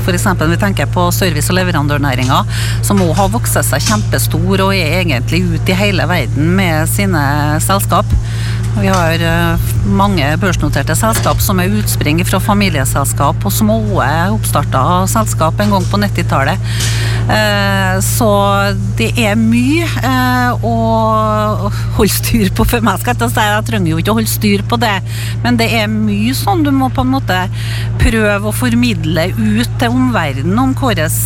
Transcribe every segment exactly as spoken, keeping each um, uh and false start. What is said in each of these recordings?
for eksempel vi tenker på service- og leverandørnæringen, som også har vokset seg kjempestor og er egentlig ute i hele verden med sine selskap. Vi har mange børsnoterte selskap som er utspring fra familieselskap og små oppstartet selskap en gang på nittitallet. Så det er mye å holde styr på for meg. Skal jeg si, jeg trenger jo ikke å holde styr på det, men det er mye sånn du må på en måte prøve å formidle ut til omverdenen om hvordan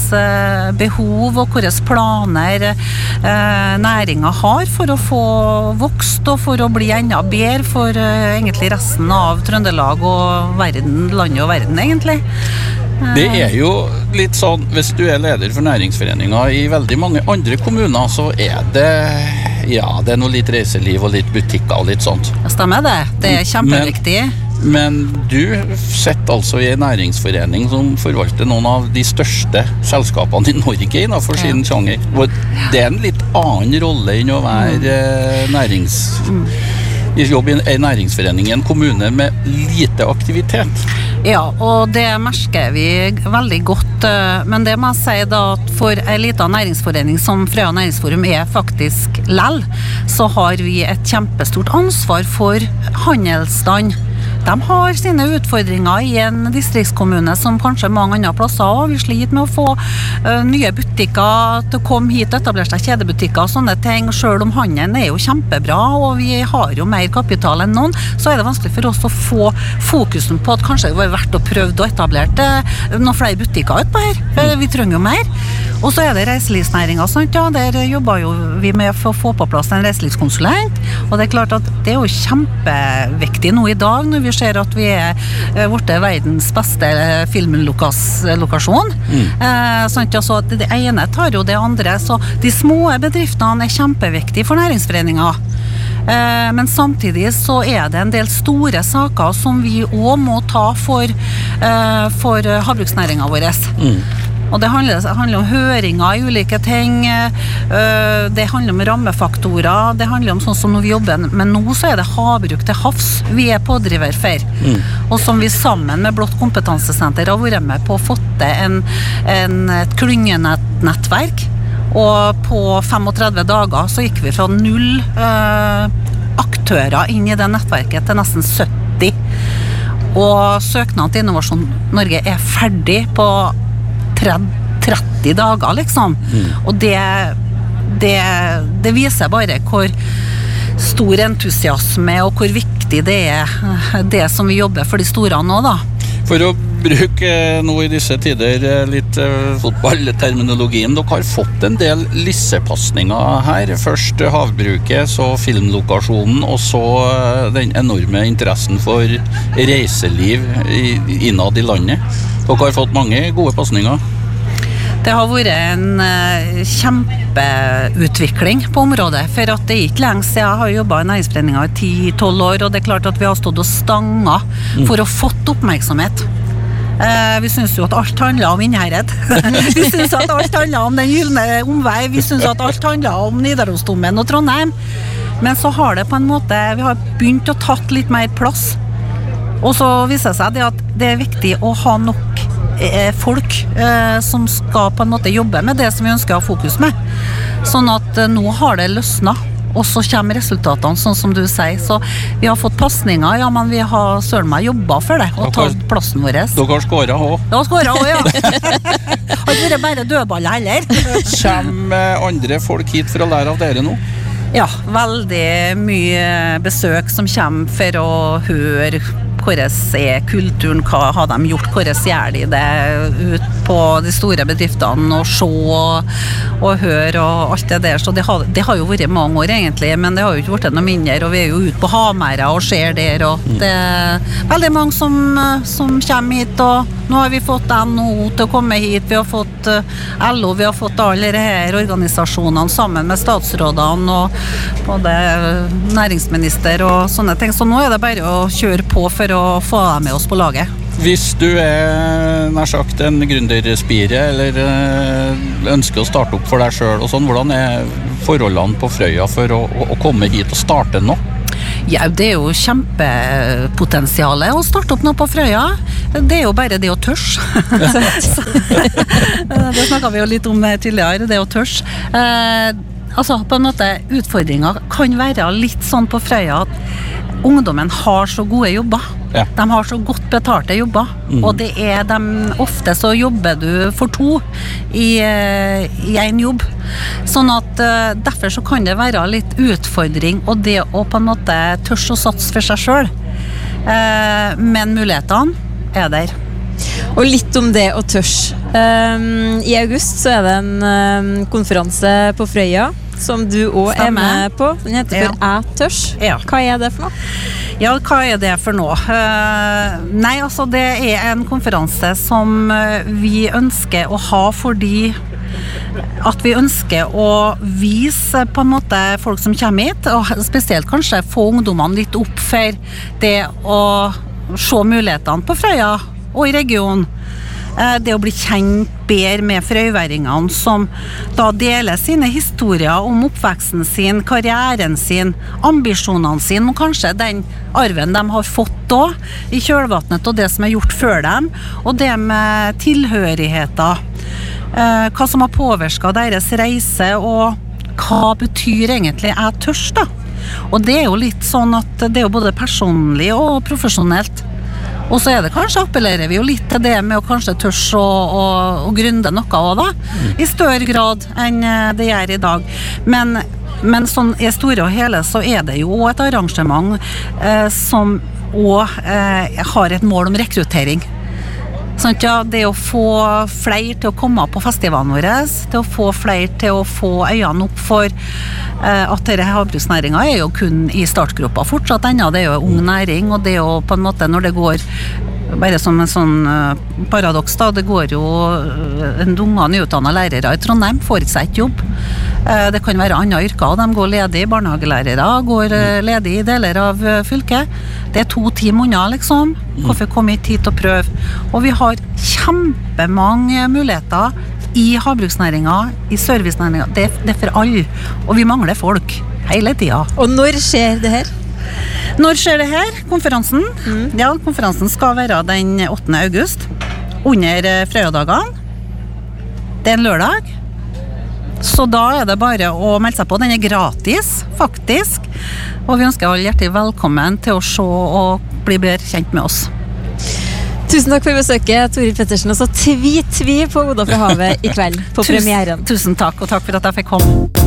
behov og hvordan planer næringen har for å få vokst og for å bli enda bedre for uh, egentlig resten av Trøndelag og verden, landet og verden egentlig. Uh, det er jo litt sånn, hvis du er leder for næringsforeninger i veldig mange andre kommuner, så er det, ja, det er noe litt reiseliv og litt butikker og litt sånt. Stemmer det, det er kjempeviktig. Men, men du sitter altså i en næringsforening som forvalter noen av de største selskapene i Norge innenfor sin ja. Sjanger. Det er en litt annen rolle enn å være mm. nærings... Mm. I jobb i en næringsforening i en kommune med lite aktivitet. Ja, og det merker vi veldig godt, men det må jeg si da at for en liten næringsforening som Frøya Næringsforum er faktisk lell, så har vi et kjempestort ansvar for handelsstand. De har sine utfordringer i en distriktskommune som kanskje mange andre plasser, og vi sliter med å få uh, nye butikker til å komme hit og etablere seg kjedebutikker og sånne ting. Selv om handelen er jo kjempebra, og vi har jo mer kapital enn noen, så er det vanskelig for oss å få fokusen på at kanskje det var verdt å prøve å etablere noen flere butikker utpå her, for vi trenger jo mer. Og så er det reiselivsnæringen, sant? Ja, der jobber jo vi med for å få på plass en reiselivskonsulent, og det er klart at det er jo kjempeviktig nå i dag når vi ser at vi er borte verdens beste filmlokasjon. Mm. Eh, sant? Altså, det ene tar jo det andre, så de små bedriftene er kjempeviktige for næringsforeninger. Eh, men samtidig så er det en del store saker som vi også må ta for, eh, for havbruksnæringen vår. Mm. Og det handler, det handler om høringer i ulike ting, det handler om rammefaktorer, det handler om sånn som når vi jobber, men nå så er det havbruk til havs vi er pådriver for, mm. og som vi sammen med Blått kompetansesenter har vært med på å få til en, en, et klyngenettverk, og på femogtredve dager så gikk vi fra null øh, aktører inn i det nettverket til nesten sytti, og søknaden til Innovasjon Norge er ferdig på tretti dager liksom, mm. og det, det, det viser bare hvor stor entusiasme og hvor viktig det er det som vi jobber for de store nå da. For å bruke nå i disse tider litt fotballterminologien, dere har fått en del lissepasninger her, først havbruket, så filmlokasjonen, og så den enorme interessen for reiseliv innad i landet. Dere har fått mange gode pasninger. Det har vært en uh, kjempeutvikling på området, for at det er ikke lenge siden jeg har jobbet i næringsforeningen i ti til tolv år, og det er klart at vi har stått og stanga for å fått oppmerksomhet. Uh, vi synes jo at alt handler om Innherred. Vi synes at alt handler om den gylne omvei, vi synes at alt handler om Nidarosdomen og Trondheim. Men så har det på en måte, vi har begynt å tatt litt mer plass. Og så viser det seg det at det er viktig å ha nok eh, folk eh, som skal på en måte jobbe med det som vi ønsker å ha fokus med. Sånn at eh, nå har det løsnet, og så kommer resultatene sånn som du sier. Så vi har fått passninger, ja, men vi har søren meg jobbet for det, og tatt plassen vår. Dere har skåret også. Ja, skåret også, ja. Og det er bare dødballer heller. Kommer andre folk hit for å lære av dere nå? Ja, veldig mye besøk som kommer for å høre hvordan er kulturen, hva har de gjort, hvordan gjør de det ut på de store bedriftene, og se og, og høre og alt det der. Så det har, det har jo vært mange år egentlig, men det har jo ikke vært noe mindre, og vi er jo ute på Hamera og ser der, og det er veldig mange som, som kommer hit, og nå har vi fått N H O til å komme hit, vi har fått L O, vi har fått alle disse organisasjonene sammen med statsrådene og både næringsminister og sånne ting, så nå er det bare å kjøre på for å få deg med oss på laget. Hvis du er nær sagt en gründerspire eller ønsker å starte opp for deg selv og sånn, hvordan er forholdene på Frøya for å, å komme hit og starte nå? Ja, det er jo kjempepotensialet å starte opp noe på Frøya. Det er jo bare det å tørs. Det snakket vi jo litt om tidligere, det å tørs. Eh, altså, på en måte, utfordringen kan være litt sånn på Frøya at ungdommen har så gode jobber. Ja. De har så godt betalte jobber, mm. og det er de, ofte så jobber du for to i, i en jobb. Sånn at uh, derfor så kan det være litt utfordring, og det å på en måte tørs å satse for seg selv. Uh, men mulighetene er der. Og litt om det å tørs. Um, I august så er det en um, konferanse på Frøya, som du også er med på. Den heter for ja. Jeg tørs. Ja. Hva er det for noe? Ja, hva er det for noe? Uh, nei, altså det er en konferanse som vi ønsker å ha fordi at vi ønsker å vise på en måte folk som kommer hit, og spesielt kanskje få ungdommene litt opp for det å se mulighetene på Frøya og i regionen. Det å bli kjent bedre med frøyværingene som da deler sine historier om oppveksten sin, karrieren sin, ambisjonene sin, og kanskje den arven de har fått da, i kjølvannet og det som er gjort før dem, og det med tilhørigheter, hva som har påvirket deres reise, og hva betyr egentlig jeg tørs da? Og det er jo litt sånn at det er jo både personlig og profesjonelt. Og så er det kanskje, appellerer vi jo litt til det med å kanskje tørs å, å, å grunde noe også da, i større grad enn det gjør i dag. Men, men sånn i store og hele så er det jo et arrangement eh, som også eh, har et mål om rekruttering. Sånn at ja, det å få flere til å komme på festivalen vår, til å få flere til å få øynene opp for eh, at denne havbruksnæringen er jo kun i startgruppa fortsatt ennå, det er jo ung næring, og det er jo på en måte når det går bare som en sånn uh, paradoks da, det går jo uh, en unge nyutdannede lærere i Trondheim får ikke seg et jobb. Uh, det kan være andre yrker, de går ledig, barnehagelærere går uh, ledig i deler av uh, fylket. Det er to timer unna liksom. Hvorfor komme hit hit og prøve? Og vi har kjempemange muligheter i havbruksnæringen, i servicenæringen. Det, det er for alle, og vi mangler folk hele tiden. Og når skjer det her? Når skjer det her? Konferansen? Mm. Ja, konferansen skal være den åttende august under Frøyadagene. Det er en lørdag. Så da er det bare å melde seg på. Den er gratis, faktisk. Og vi ønsker alle hjertelig velkommen til å se og bli bedre kjent med oss. Tusen takk for besøket, Toril Pettersen. Og så tvi-tvi på Oda fra havet i kveld på tusen, premieren. Tusen takk, og takk for at jeg fikk komme.